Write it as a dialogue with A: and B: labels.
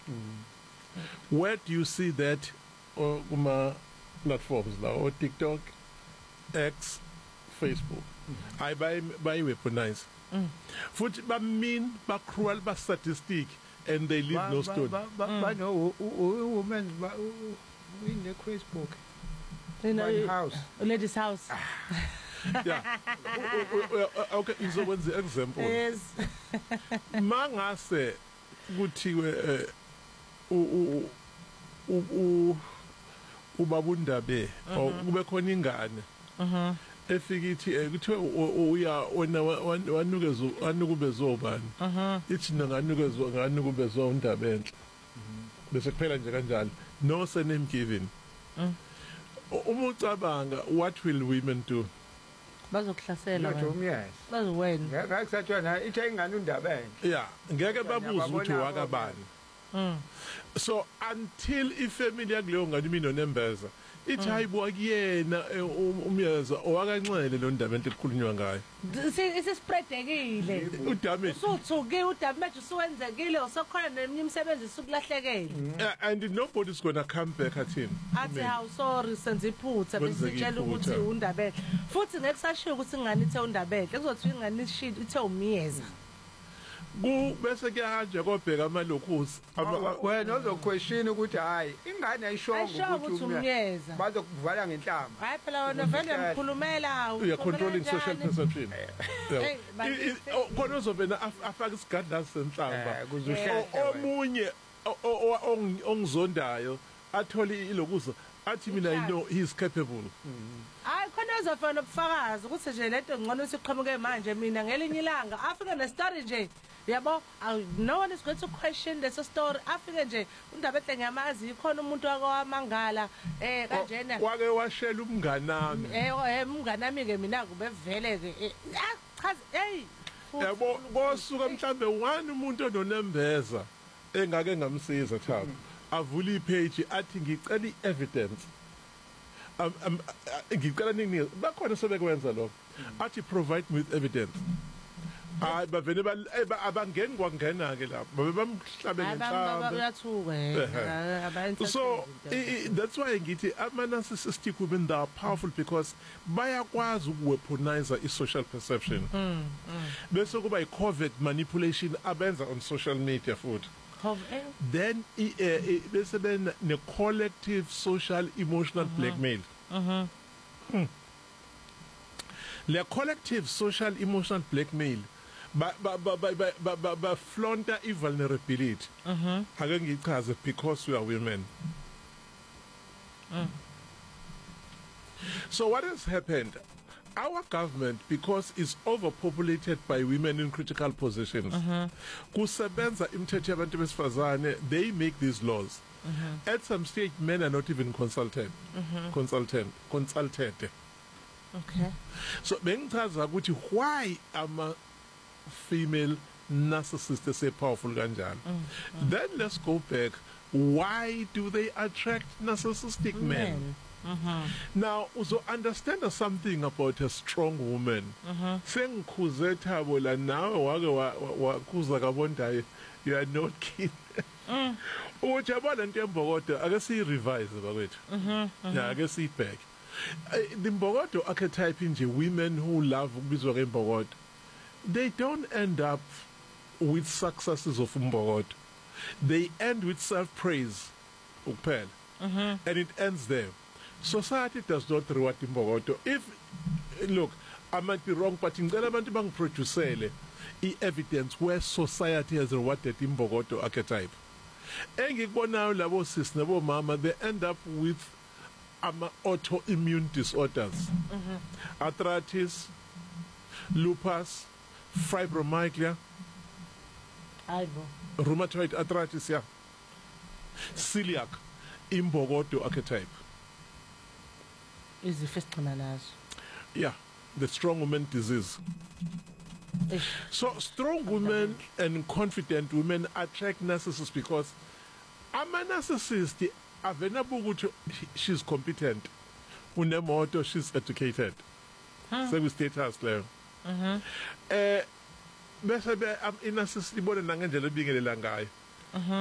A: Where do you see that kuma platforms now, or TikTok, X, Facebook? I buy weaponize. Futhi ba mean, ba cruel, ba statistic, and they leave no stone.
B: But no, women in the Facebook.
C: In
B: a house.
C: A lady's house.
A: Yeah. Okay, so what's the example?
C: Yes.
A: Mangase kuthiwe ubabundabe kube khona ingane efikithi kuthiwe uya wanukubezobani ithi nanganukezwa nganukubezwa undabenhle bese kuphela nje kanjalo no surname given umucabanga what will women do
C: bazokuhlasela
B: yes
C: bazowenza
B: ngakusathona ithe ingane undabenhle
A: yeah ngeke babuza ukuthi wakabani so until ifamily yakuleyo ngane mina nembeza ithi hayibo akuyena umyeza owakanxele lo ndaba ento ekukhulunywa ngayo
C: isispreadekile
A: udamage
C: usuthuke udamage usuwenzekile usokhona neminye imisebenzi isukulahlekele
A: and nobody's gonna come back at him
C: athi how sorry senze iphutha besitshela ukuthi undabele futhi ngeke sashiyo ukuthi ingane ithe undabele kuzothi ingane ishilo ithe umyeza
A: bese kuyahanja kobheka amalokhuzi
B: wena ozoquestion ukuthi hayi ingane ayishongo
C: ukuthi umyeza
B: bazokuvala ngenhlamba
C: hayi phela wena vele mkhulumela
A: you are controlling social perception kodwa uzobena afaka isigadla senhlamba omunye ongizondayo atholi ilokuzo athi mina I know he is capable
C: hayi khona uzofana ubufakazi ukuthi nje lento ngcono siqhamuke manje mina ngelinye ilanga afike ne story nje yabo no one is going to question this story afike nje undaba ehle ngiyamazi ikhona umuntu wakwamangala kanjena
A: wake washela umnganami
C: umnganami ke mina kube vele ke chaza hey
A: yabo bosuka mhlambe one umuntu ononembeza engake ngamsiza Thabo avula ipage athi ngicela evidence ngicela nini bakhona sebekwenza lokho athi provide me with evidence hayi bavele abangeni kwangena ke lapho bamhlabe ngenhlamba
C: bayathuka
A: so that's why ngithi ama narcissistic women they are powerful because bayakwazi ukuweaponize i-social perception bese kuba i-covert manipulation abenza on social media futhi then bese ne collective social emotional blackmail le collective social emotional blackmail ba flaunt vulnerability ake ngichaze because we are women so what has happened our government because is overpopulated by women in critical positions kusebenza imithetho yabantu besifazane they make these laws at some stage men are not even consulted
C: okay
A: so bengichaza ukuthi why ama female narcissists say powerful kanjalo then let's go back why do they attract narcissistic men now uzo understand something about a strong woman sengikhuze Thabo la nawe wake wakuza kabondayo you are not keen ujabona into embokodo ake si revise bakwethu yeah ake si back the mbokodo archetype nje women who love ukubizwa kwembokodo they don't end up with successes of mbokodo they end with self praise ukuphela and it ends there. Society does not reward imbokodo. If look, I might be wrong, but ngicela abantu bangiproducele i-evidence where society has rewarded imbokodo archetype. Engikubonayo labo sis nabo mama they end up with autoimmune disorders, arthritis, lupus, fibromyalgia, rheumatoid arthritis, yeah, celiac, imbokodo archetype.
C: Is the first one?
A: Yeah, the strong woman disease. So strong women and confident women attract narcissists because I'm a narcissist. She's competent. Unemoto, she's educated. So we status level. Bese I'm in narcissist ibona nangendlela ebingelela ngayo.